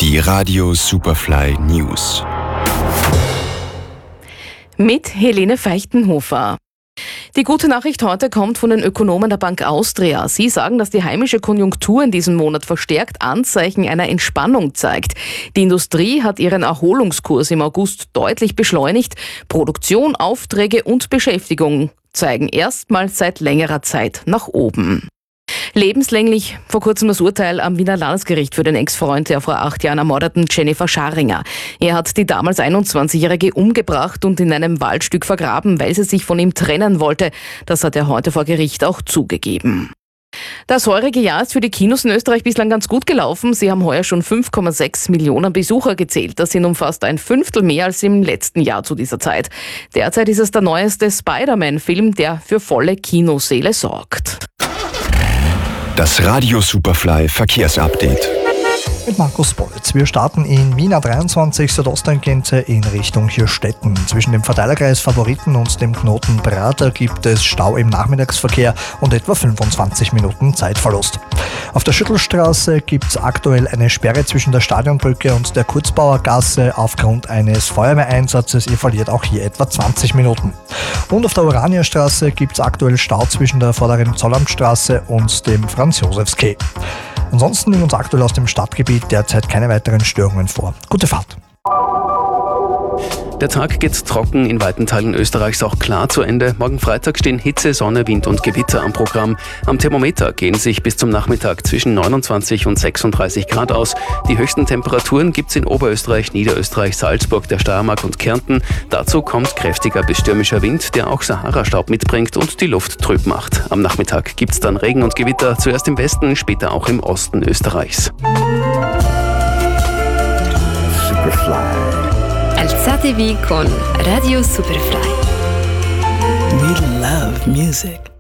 Die Radio Superfly News. Mit Helene Feichtenhofer. Die gute Nachricht heute kommt von den Ökonomen der Bank Austria. Sie sagen, dass die heimische Konjunktur in diesem Monat verstärkt Anzeichen einer Entspannung zeigt. Die Industrie hat ihren Erholungskurs im August deutlich beschleunigt. Produktion, Aufträge und Beschäftigung zeigen erstmals seit längerer Zeit nach oben. Lebenslänglich vor kurzem das Urteil am Wiener Landesgericht für den Ex-Freund der vor 8 Jahren ermordeten Jennifer Scharinger. Er hat die damals 21-Jährige umgebracht und in einem Waldstück vergraben, weil sie sich von ihm trennen wollte. Das hat er heute vor Gericht auch zugegeben. Das heurige Jahr ist für die Kinos in Österreich bislang ganz gut gelaufen. Sie haben heuer schon 5,6 Millionen Besucher gezählt. Das sind um fast ein Fünftel mehr als im letzten Jahr zu dieser Zeit. Derzeit ist es der neueste Spider-Man-Film, der für volle Kinosäle sorgt. Das Radio Superfly Verkehrsupdate. Mit Markus Bollitz. Wir starten in Wien A23 Südostengrenze in Richtung Hirstetten. Zwischen dem Verteilerkreis Favoriten und dem Knoten Prater gibt es Stau im Nachmittagsverkehr und etwa 25 Minuten Zeitverlust. Auf der Schüttelstraße gibt es aktuell eine Sperre zwischen der Stadionbrücke und der Kurzbauergasse aufgrund eines Feuerwehreinsatzes. Ihr verliert auch hier etwa 20 Minuten. Und auf der Oranierstraße gibt es aktuell Stau zwischen der vorderen Zollamtstraße und dem Franz-Josefs-Quai. Ansonsten liegen uns aktuell aus dem Stadtgebiet derzeit keine weiteren Störungen vor. Gute Fahrt. Der Tag geht trocken, in weiten Teilen Österreichs auch klar zu Ende. Morgen Freitag stehen Hitze, Sonne, Wind und Gewitter am Programm. Am Thermometer gehen sich bis zum Nachmittag zwischen 29 und 36 Grad aus. Die höchsten Temperaturen gibt's in Oberösterreich, Niederösterreich, Salzburg, der Steiermark und Kärnten. Dazu kommt kräftiger bis stürmischer Wind, der auch Sahara-Staub mitbringt und die Luft trüb macht. Am Nachmittag gibt's dann Regen und Gewitter, zuerst im Westen, später auch im Osten Österreichs. Alzatevi con Radio Superfly. We love music.